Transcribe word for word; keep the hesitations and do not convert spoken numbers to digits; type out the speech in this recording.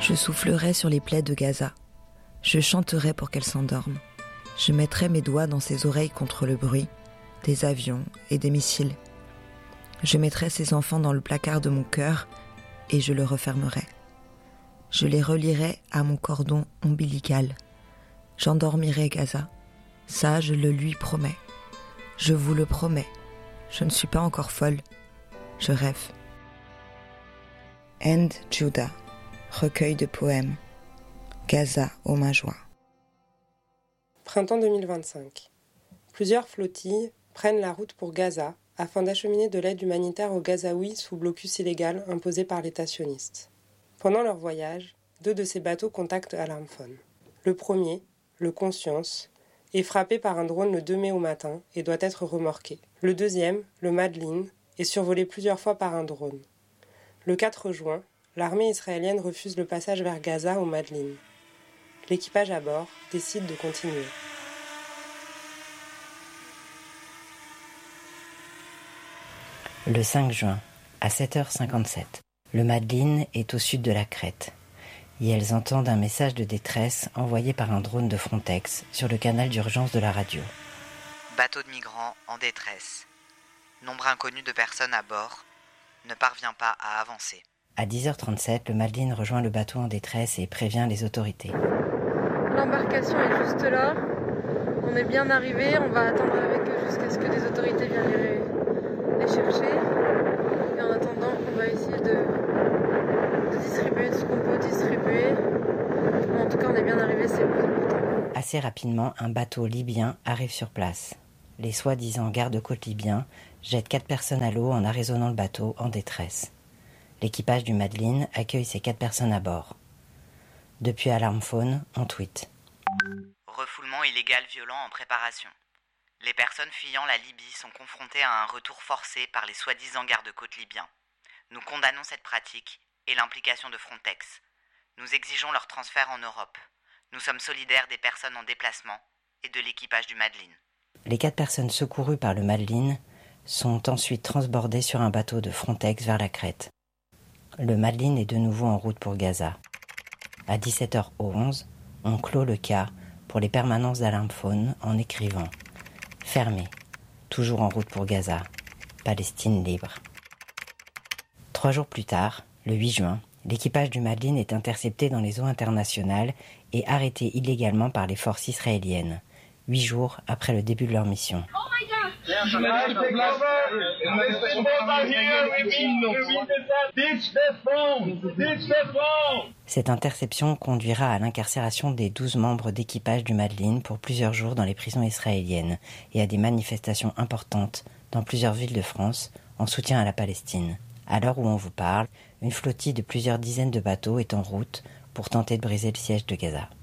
Je soufflerai sur les plaies de Gaza. Je chanterai pour qu'elle s'endorme. Je mettrai mes doigts dans ses oreilles contre le bruit des avions et des missiles. Je mettrai ses enfants dans le placard de mon cœur et je le refermerai. Je les relierai à mon cordon ombilical. J'endormirai Gaza. Ça, je le lui promets. Je vous le promets. Je ne suis pas encore folle. Je rêve. End Judah. Recueil de poèmes. Gaza au Majoie. Printemps deux mille vingt-cinq. Plusieurs flottilles prennent la route pour Gaza afin d'acheminer de l'aide humanitaire aux Gazaouis sous blocus illégal imposé par l'État sioniste. Pendant leur voyage, deux de ces bateaux contactent Alarmphone. Le premier, le Conscience, est frappé par un drone le deux mai au matin et doit être remorqué. Le deuxième, le Madeleine, est survolé plusieurs fois par un drone. Le quatre juin, l'armée israélienne refuse le passage vers Gaza au Madeleine. L'équipage à bord décide de continuer. Le cinq juin, à sept heures cinquante-sept, le Madeleine est au sud de la Crète. Et elles entendent un message de détresse envoyé par un drone de Frontex sur le canal d'urgence de la radio. Bateau de migrants en détresse. Nombre inconnu de personnes à bord ne parvient pas à avancer. À dix heures trente-sept, le Madeleine rejoint le bateau en détresse et prévient les autorités. L'embarcation est juste là. On est bien arrivé. On va attendre avec eux jusqu'à ce que des autorités viennent les, les chercher. Et en attendant, on va essayer de, de distribuer ce qu'on peut distribuer. En tout cas, on est bien arrivé, c'est le plus important. Assez rapidement, un bateau libyen arrive sur place. Les soi-disant gardes-côtes libyens jettent quatre personnes à l'eau en arraisonnant le bateau en détresse. L'équipage du Madeleine accueille ces quatre personnes à bord. Depuis Alarmphone, on tweet. Refoulement illégal violent en préparation. Les personnes fuyant la Libye sont confrontées à un retour forcé par les soi-disant gardes-côtes libyens. Nous condamnons cette pratique et l'implication de Frontex. Nous exigeons leur transfert en Europe. Nous sommes solidaires des personnes en déplacement et de l'équipage du Madeleine. Les quatre personnes secourues par le Madeleine sont ensuite transbordées sur un bateau de Frontex vers la Crète. Le Madeleine est de nouveau en route pour Gaza. À dix-sept heures onze, on clôt le cas pour les permanences d'Alarmphone en écrivant « Fermé, toujours en route pour Gaza, Palestine libre ». Trois jours plus tard, le huit juin, l'équipage du Madeleine est intercepté dans les eaux internationales et arrêté illégalement par les forces israéliennes, huit jours après le début de leur mission. Cette interception conduira à l'incarcération des douze membres d'équipage du Madeleine pour plusieurs jours dans les prisons israéliennes et à des manifestations importantes dans plusieurs villes de France en soutien à la Palestine. À l'heure où on vous parle, une flottille de plusieurs dizaines de bateaux est en route pour tenter de briser le siège de Gaza.